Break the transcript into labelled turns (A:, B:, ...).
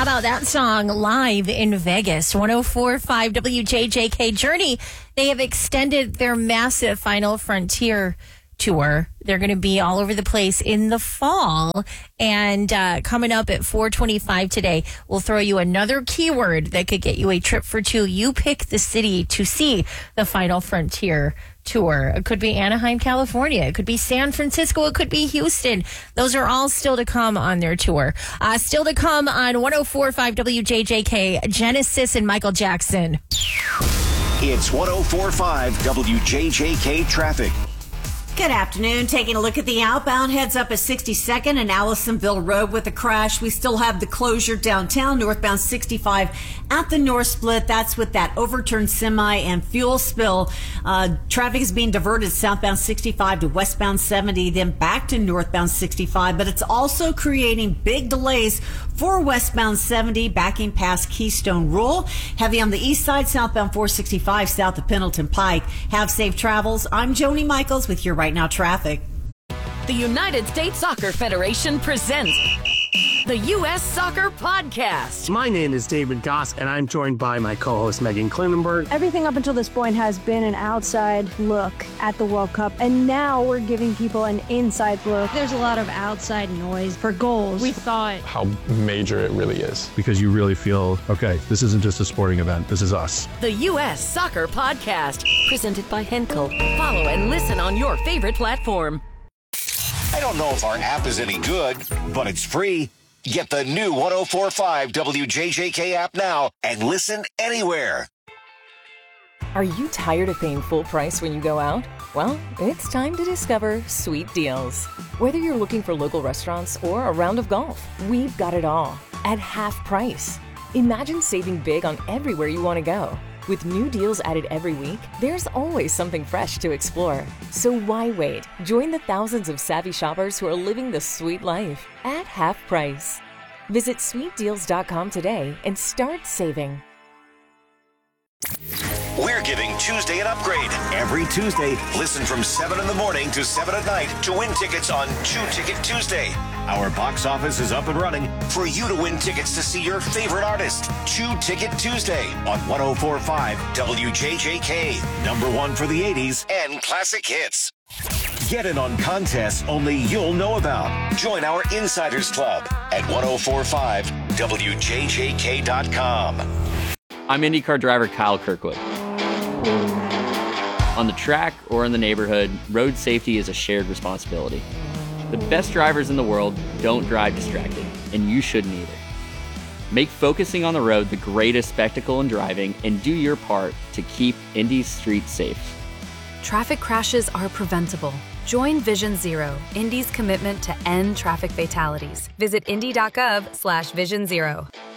A: How about that song live in Vegas? 104.5 WJJK Journey. They have extended their massive Final Frontier tour. They're going to be all over the place in the fall. And coming up at 4:25 today, we'll throw you another keyword that could get you a trip for two. You pick the city to see the Final Frontier tour. It could be Anaheim, California. It could be San Francisco. It could be Houston. Those are all still to come on their tour. Still to come on 104.5 WJJK, Genesis and Michael Jackson.
B: It's 104.5 WJJK traffic.
C: Good afternoon. Taking a look at the outbound, heads up at 62nd and Allisonville Road with a crash. We still have the closure downtown, northbound 65 at the North Split. That's with that overturned semi and fuel spill. Traffic is being diverted southbound 65 to westbound 70, then back to northbound 65. But it's also creating big delays for westbound 70, backing past Keystone Rule. Heavy on the east side, southbound 465 south of Pendleton Pike. Have safe travels. I'm Joni Michaels with your Right Now traffic.
D: The United States Soccer Federation presents the U.S. Soccer Podcast.
E: My name is David Goss, and I'm joined by my co-host Megan Klinenberg.
F: Everything up until this point has been an outside look at the World Cup, and now we're giving people an inside look.
G: There's a lot of outside noise for goals. We thought
H: how major it really is.
I: Because you really feel, okay, this isn't just a sporting event, this is us.
D: The U.S. Soccer Podcast, presented by Henkel. Follow and listen on your favorite platform.
B: I don't know if our app is any good, but it's free. Get the new 104.5 WJJK app now and listen anywhere.
D: Are you tired of paying full price when you go out? Well, it's time to discover Sweet Deals. Whether you're looking for local restaurants or a round of golf, we've got it all at half price. Imagine saving big on everywhere you want to go. With new deals added every week, there's always something fresh to explore. So why wait? Join the thousands of savvy shoppers who are living the sweet life at half price. Visit sweetdeals.com today and start saving.
B: We're giving Tuesday an upgrade. Every Tuesday, listen from 7 in the morning to 7 at night to win tickets on 2 Ticket Tuesday. Our box office is up and running for you to win tickets to see your favorite artist. 2 Ticket Tuesday on 104.5 WJJK. Number one for the 80s and classic hits. Get in on contests only you'll know about. Join our Insiders Club at 104.5 WJJK.com.
J: I'm IndyCar driver Kyle Kirkwood. On the track or in the neighborhood, road safety is a shared responsibility. The best drivers in the world don't drive distracted, and you shouldn't either. Make focusing on the road the greatest spectacle in driving and do your part to keep Indy's streets safe.
K: Traffic crashes are preventable. Join Vision Zero, Indy's commitment to end traffic fatalities. Visit indy.gov/Vision Zero.